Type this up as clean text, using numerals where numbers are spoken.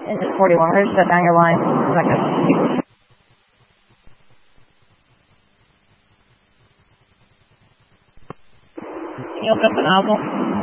Engine 41, we're going to shut down your line. Second. Can you open up the nozzle?